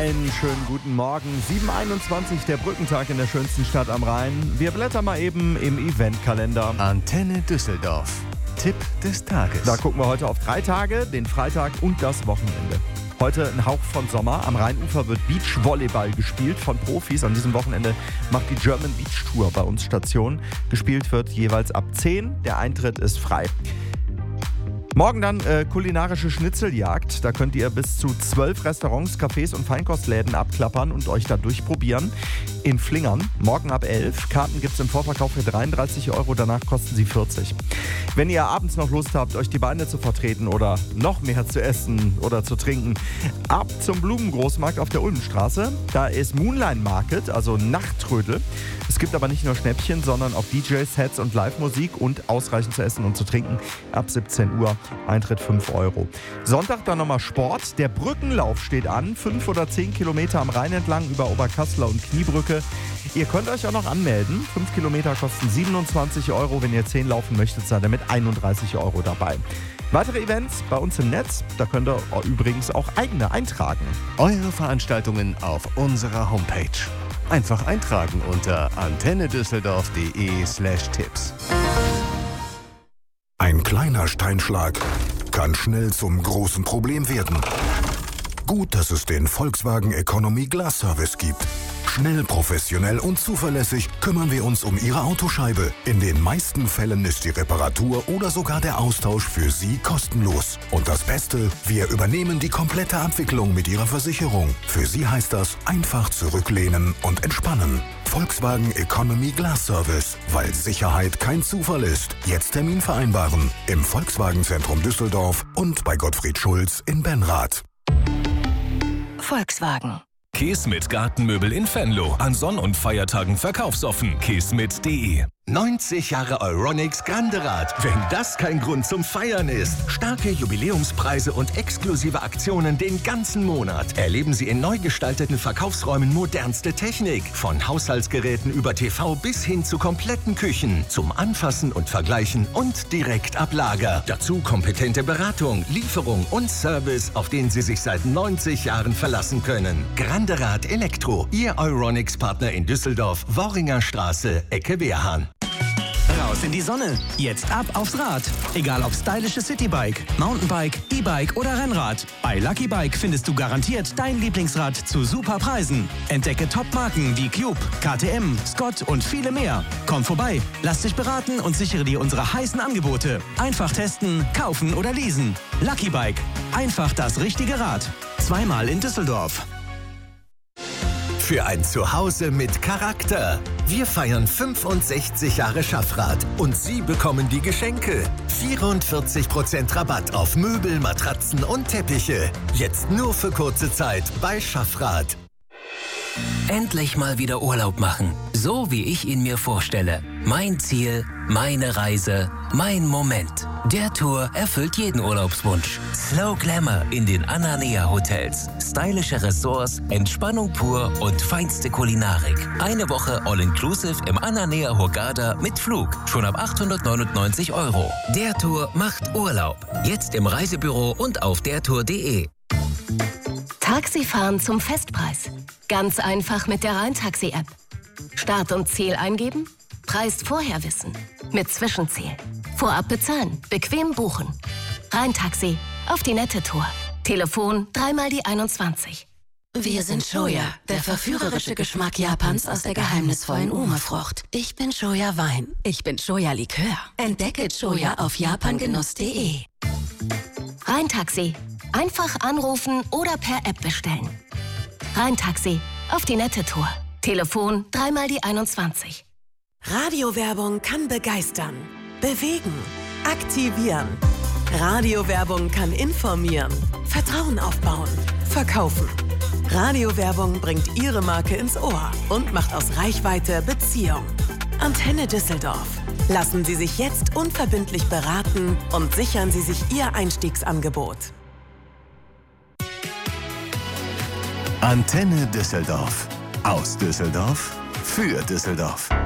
Einen schönen guten Morgen. 7:21, der Brückentag in der schönsten Stadt am Rhein. Wir blättern mal eben im Eventkalender. Antenne Düsseldorf. Tipp des Tages. Da gucken wir heute auf 3 Tage, den Freitag und das Wochenende. Heute ein Hauch von Sommer. Am Rheinufer wird Beachvolleyball gespielt von Profis. An diesem Wochenende macht die German Beach Tour bei uns Station. Gespielt wird jeweils ab 10. Der Eintritt ist frei. Morgen dann kulinarische Schnitzeljagd. Da könnt ihr bis zu 12 Restaurants, Cafés und Feinkostläden abklappern und euch da durchprobieren. In Flingern, morgen ab 11. Karten gibt es im Vorverkauf für 33 €, danach kosten sie 40. Wenn ihr abends noch Lust habt, euch die Beine zu vertreten oder noch mehr zu essen oder zu trinken, ab zum Blumengroßmarkt auf der Ulmenstraße. Da ist Moonline Market, also Nachttrödel. Es gibt aber nicht nur Schnäppchen, sondern auch DJ-Sets und Live-Musik und ausreichend zu essen und zu trinken ab 17 Uhr. Eintritt 5 €. Sonntag dann nochmal Sport. Der Brückenlauf steht an. 5 oder 10 Kilometer am Rhein entlang über Oberkassler und Kniebrücke. Ihr könnt euch auch noch anmelden. 5 Kilometer kosten 27 €. Wenn ihr 10 laufen möchtet, seid ihr mit 31 € dabei. Weitere Events bei uns im Netz. Da könnt ihr übrigens auch eigene eintragen. Eure Veranstaltungen auf unserer Homepage. Einfach eintragen unter antennedüsseldorf.de/Tipps. Ein kleiner Steinschlag kann schnell zum großen Problem werden. Gut, dass es den Volkswagen Economy Glass Service gibt. Schnell, professionell und zuverlässig kümmern wir uns um Ihre Autoscheibe. In den meisten Fällen ist die Reparatur oder sogar der Austausch für Sie kostenlos. Und das Beste, wir übernehmen die komplette Abwicklung mit Ihrer Versicherung. Für Sie heißt das einfach zurücklehnen und entspannen. Volkswagen Economy Glass Service, weil Sicherheit kein Zufall ist. Jetzt Termin vereinbaren im Volkswagen-Zentrum Düsseldorf und bei Gottfried Schulz in Benrath. Volkswagen. Keesmit Gartenmöbel in Venlo. An Sonn- und Feiertagen verkaufsoffen. keesmit.de. 90 Jahre Euronics Grande Rad. Wenn das kein Grund zum Feiern ist. Starke Jubiläumspreise und exklusive Aktionen den ganzen Monat. Erleben Sie in neu gestalteten Verkaufsräumen modernste Technik. Von Haushaltsgeräten über TV bis hin zu kompletten Küchen. Zum Anfassen und Vergleichen und direkt ab Lager. Dazu kompetente Beratung, Lieferung und Service, auf den Sie sich seit 90 Jahren verlassen können. Grande Rad Elektro. Ihr Euronics-Partner in Düsseldorf, Worringer Straße, Ecke Wehrhahn. Raus in die Sonne. Jetzt ab aufs Rad. Egal ob stylisches Citybike, Mountainbike, E-Bike oder Rennrad. Bei Lucky Bike findest du garantiert dein Lieblingsrad zu super Preisen. Entdecke Top-Marken wie Cube, KTM, Scott und viele mehr. Komm vorbei, lass dich beraten und sichere dir unsere heißen Angebote. Einfach testen, kaufen oder leasen. Lucky Bike. Einfach das richtige Rad. Zweimal in Düsseldorf. Für ein Zuhause mit Charakter. Wir feiern 65 Jahre Schaffrath und Sie bekommen die Geschenke. 44% Rabatt auf Möbel, Matratzen und Teppiche. Jetzt nur für kurze Zeit bei Schaffrath. Endlich mal wieder Urlaub machen. So wie ich ihn mir vorstelle. Mein Ziel, meine Reise, mein Moment. Der Tour erfüllt jeden Urlaubswunsch. Slow Glamour in den Ananea Hotels. Stylische Ressorts, Entspannung pur und feinste Kulinarik. Eine Woche All-Inclusive im Ananea Hurghada mit Flug. Schon ab 899 €. Der Tour macht Urlaub. Jetzt im Reisebüro und auf dertour.de. Taxifahren zum Festpreis. Ganz einfach mit der Rheintaxi-App. Start und Ziel eingeben, Preis vorher wissen. Mit Zwischenziel. Vorab bezahlen, bequem buchen. Rheintaxi, auf die nette Tour. Telefon 3 die 21. Wir sind Shoya, der verführerische Geschmack Japans aus der geheimnisvollen Ume-Frucht. Ich bin Shoya Wein. Ich bin Shoya Likör. Entdecke Shoya auf japangenuss.de. Rheintaxi. Einfach anrufen oder per App bestellen. Rheintaxi, auf die nette Tour. Telefon 3 die 21. Radiowerbung kann begeistern, bewegen, aktivieren. Radiowerbung kann informieren, Vertrauen aufbauen, verkaufen. Radiowerbung bringt Ihre Marke ins Ohr und macht aus Reichweite Beziehung. Antenne Düsseldorf. Lassen Sie sich jetzt unverbindlich beraten und sichern Sie sich Ihr Einstiegsangebot. Antenne Düsseldorf. Aus Düsseldorf für Düsseldorf.